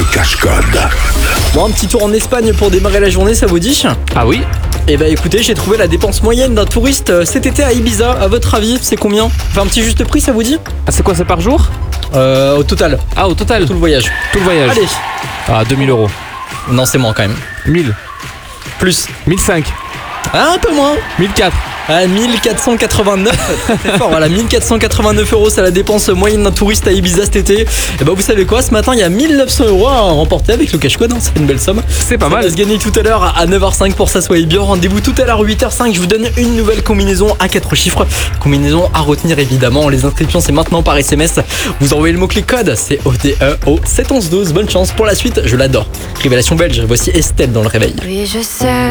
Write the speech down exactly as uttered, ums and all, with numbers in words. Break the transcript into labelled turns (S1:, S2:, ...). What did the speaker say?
S1: cache-code.
S2: Bon, un petit tour en Espagne pour démarrer la journée, ça vous dit?
S3: Ah oui?
S2: Eh bah écoutez, j'ai trouvé la dépense moyenne d'un touriste euh, cet été à Ibiza. À votre avis, c'est combien? Enfin, un petit juste prix, ça vous dit?
S3: Ah, c'est quoi, c'est par jour?
S2: Euh, au total,
S3: Ah, au total?
S2: tout le voyage.
S3: Tout le voyage.
S2: Allez.
S3: Ah, deux mille euros.
S2: Non, c'est moins quand même.
S3: mille.
S2: Plus.
S3: mille cinq.
S2: Ah, un peu moins.
S3: mille quatre.
S2: À mille quatre cent quatre-vingt-neuf, très, très fort, voilà, mille quatre cent quatre-vingt-neuf euros, c'est la dépense moyenne d'un touriste à Ibiza cet été. Et bah vous savez quoi, ce matin il y a mille neuf cents euros à remporter avec le cache-code, hein, c'est une belle somme.
S3: C'est pas
S2: Ça
S3: mal.
S2: va se gagner tout à l'heure à neuf heures cinq pour ça, soyez bien. Rendez-vous tout à l'heure à huit heures cinq, je vous donne une nouvelle combinaison à quatre chiffres. Combinaison à retenir évidemment, les inscriptions c'est maintenant par S M S. Vous envoyez le mot-clic code, c'est O D E au sept onze douze, bonne chance pour la suite, je l'adore. Révélation belge, voici Estelle dans le réveil.
S4: Oui, je sais.